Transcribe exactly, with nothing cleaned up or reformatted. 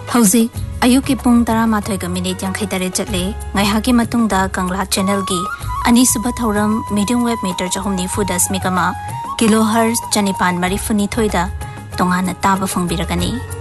Hauzik ayuki pung taramathoi ga minute yang khaitare chatle ngaihaki matungda Kangla channel gi ani suba thoram medium wave meter jahumni fudas mikama kilohertz chanipan marifuni thoida tongana taba phongbiragani.